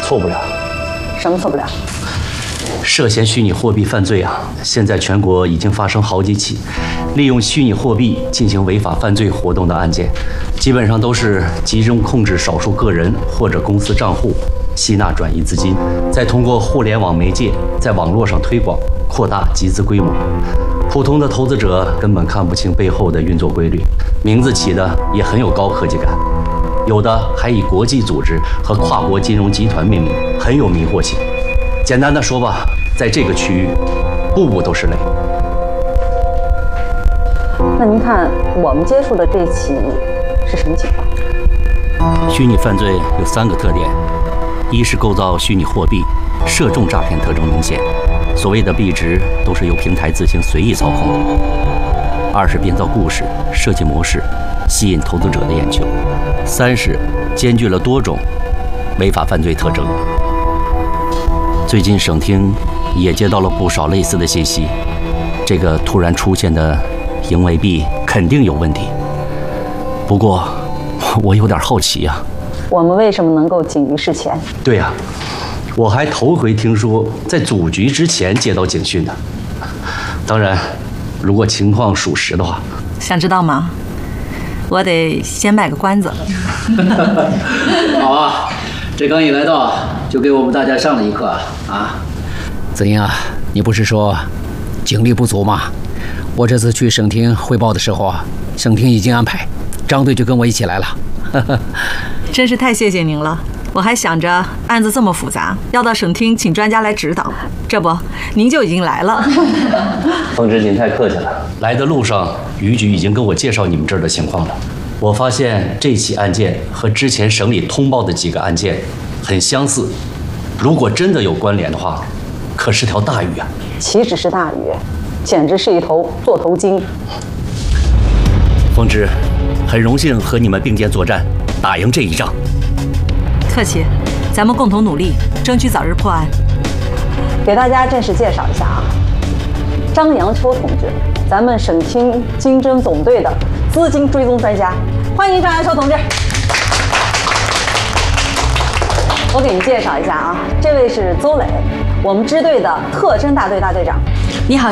错不了。 什么错不了？ 涉嫌虚拟货币犯罪啊，现在全国已经发生好几起利用虚拟货币进行违法犯罪活动的案件，基本上都是集中控制少数个人或者公司账户，吸纳转移资金，再通过互联网媒介在网络上推广，扩大集资规模。普通的投资者根本看不清背后的运作规律，名字起的也很有高科技感，有的还以国际组织和跨国金融集团命名，很有迷惑性。简单的说吧，在这个区域，步步都是雷。 那您看我们接触的这起是什么情况？ 虚拟犯罪有3个特点：一是构造虚拟货币，涉众诈骗特征明显，所谓的币值都是由平台自行随意操控的；二是编造故事，设计模式，吸引投资者的眼球；三是兼具了多种违法犯罪特征。最近省厅也接到了不少类似的信息，这个突然出现的营为币肯定有问题。不过，我有点好奇呀。 我们为什么能够警于事前？ 对呀，我还头回听说在组局之前接到警讯的。当然，如果情况属实的话。 想知道吗？我得先卖个关子。 好啊，这刚一来到，就给我们大家上了一课啊！ 怎样？你不是说精力不足吗？我这次去省厅汇报的时候啊，省厅已经安排张队就跟我一起来了。 真是太谢谢您了，我还想着案子这么复杂，要到省厅请专家来指导，这不您就已经来了。 方知您太客气了。来的路上，于局已经跟我介绍你们这儿的情况了。我发现这起案件和之前省里通报的几个案件很相似，如果真的有关联的话，可是条大鱼啊！ 岂止是大鱼，简直是一头座头鲸。 方知，很荣幸和你们并肩作战，打赢这一仗。 客气，咱们共同努力，争取早日破案。 给大家正式介绍一下啊，张阳秋同志，咱们省厅经侦总队的资金追踪专家，欢迎张阳秋同志。我给您介绍一下啊，这位是邹磊，我们支队的特侦大队大队长。 你好，